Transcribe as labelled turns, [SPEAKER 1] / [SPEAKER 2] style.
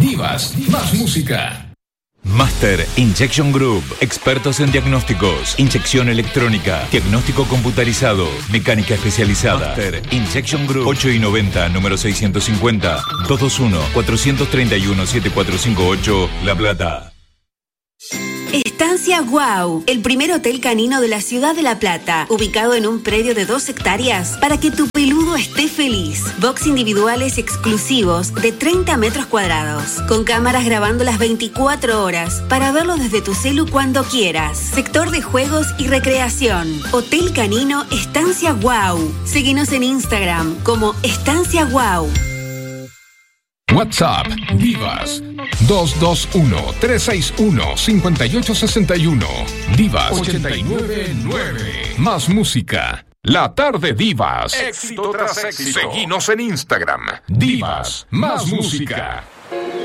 [SPEAKER 1] Divas, más música.
[SPEAKER 2] Master Injection Group, expertos en diagnósticos, inyección electrónica, diagnóstico computarizado, mecánica especializada. Master Injection Group, 8 y 90, número 650, 221-431-7458, La Plata.
[SPEAKER 3] Estancia Wow, el primer hotel canino de la ciudad de La Plata, ubicado en un predio de 2 hectáreas para que tu peludo esté feliz. Box individuales exclusivos de 30 metros cuadrados, con cámaras grabando las 24 horas para verlo desde tu celu cuando quieras. Sector de juegos y recreación. Hotel Canino Estancia Wow. Síguenos en Instagram como Estancia Wow.
[SPEAKER 1] WhatsApp Divas 221-361-5861. Divas 899. Más música. La tarde Divas.
[SPEAKER 4] Éxito tras éxito.
[SPEAKER 1] Seguinos en Instagram. Divas, más música.